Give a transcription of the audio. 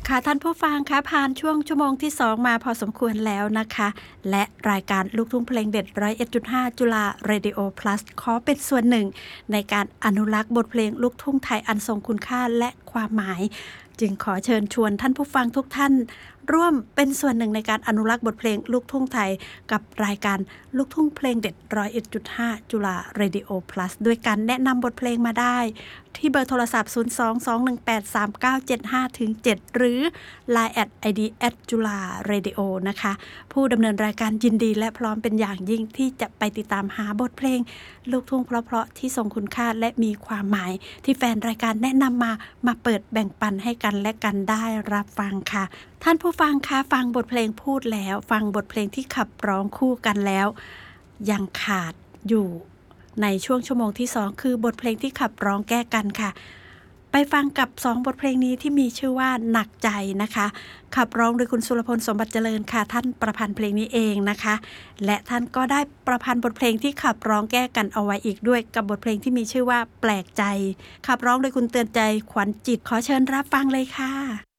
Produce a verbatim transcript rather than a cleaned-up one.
ค่ะท่านผู้ฟังคะผ่านช่วงชั่วโมงที่สองมาพอสมควรแล้วนะคะและรายการลูกทุ่งเพลงเด็ด หนึ่งศูนย์เอ็ดจุดห้า จุฬา Radio Plus ขอเป็นส่วนหนึ่งในการอนุรักษ์บทเพลงลูกทุ่งไทยอันทรงคุณค่าและความหมายจึงขอเชิญชวนท่านผู้ฟังทุกท่านร่วมเป็นส่วนหนึ่งในการอนุรักษ์บทเพลงลูกทุ่งไทยกับรายการลูกทุ่งเพลงเด็ด หนึ่งศูนย์เอ็ดจุดห้า จุฬา Radio Plus ด้วยการแนะนำบทเพลงมาได้ที่เบอร์โทรศัพท์ ศูนย์ สอง สอง หนึ่ง แปด สาม เก้า เจ็ด ห้า เจ็ด หรือ ไลน์ แอท ไอ ดี แอท จุฬา Radio นะคะผู้ดำเนินรายการยินดีและพร้อมเป็นอย่างยิ่งที่จะไปติดตามหาบทเพลงลูกทุ่งเพราะๆที่ทรงคุณค่าและมีความหมายที่แฟนรายการแนะนำมามาเปิดแบ่งปันให้กันและกันได้รับฟังค่ะท่านผู้ฟังคะฟังบทเพลงพูดแล้วฟังบทเพลงที่ขับร้องคู่กันแล้วยังขาดอยู่ในช่วงชั่วโมงที่สองคือบทเพลงที่ขับร้องแก้กันค่ะไปฟังกับสองบทเพลงนี้ที่มีชื่อว่าหนักใจนะคะขับร้องโดยคุณสุรพลสมบัติเจริญค่ะท่านประพันธ์เพลงนี้เองนะคะและท่านก็ได้ประพันธ์บทเพลงที่ขับร้องแก้กันเอาไว้อีกด้วยกับบทเพลงที่มีชื่อว่าแปลกใจขับร้องโดยคุณเตือนใจขวัญจิตขอเชิญรับฟังเลยค่ะ